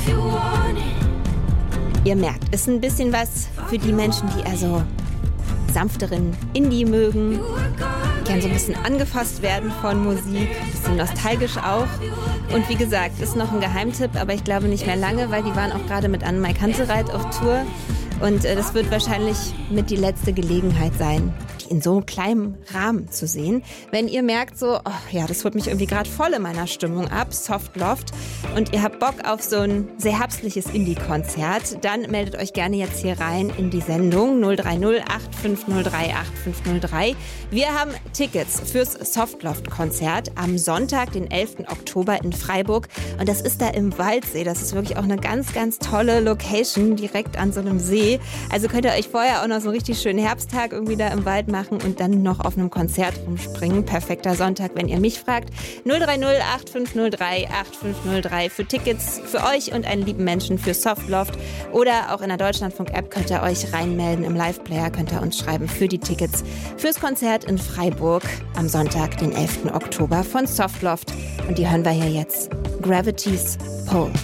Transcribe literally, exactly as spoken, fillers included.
Ihr merkt, ist ein bisschen was für die Menschen, die eher so sanfteren Indie mögen, gern so ein bisschen angefasst werden von Musik, ein bisschen nostalgisch auch. Und wie gesagt, ist noch ein Geheimtipp, aber ich glaube nicht mehr lange, weil die waren auch gerade mit Anne-Mai Kantereit auf Tour. Und äh, das wird wahrscheinlich mit die letzte Gelegenheit sein, die in so einem kleinen Rahmen zu sehen. Wenn ihr merkt so, oh ja, das holt mich irgendwie gerade voll in meiner Stimmung ab, Soft Loft, und ihr habt Bock auf so ein sehr herbstliches Indie-Konzert, dann meldet euch gerne jetzt hier rein in die Sendung null drei null acht fünf null drei acht fünf null drei. Wir haben Tickets fürs Soft Loft-Konzert am Sonntag, den elften Oktober in Freiburg. Und das ist da im Waldsee. Das ist wirklich auch eine ganz, ganz tolle Location, direkt an so einem See. Also könnt ihr euch vorher auch noch so einen richtig schönen Herbsttag irgendwie da im Wald machen und dann noch auf einem Konzert rumspringen. Perfekter Sonntag, wenn ihr mich fragt. null drei null acht fünf null drei acht fünf null drei für Tickets für euch und einen lieben Menschen für Soft Loft. Oder auch in der Deutschlandfunk-App könnt ihr euch reinmelden. Im Live-Player könnt ihr uns schreiben für die Tickets fürs Konzert in Freiburg am Sonntag, den elften Oktober von Soft Loft. Und die hören wir hier jetzt. Gravity's Pull.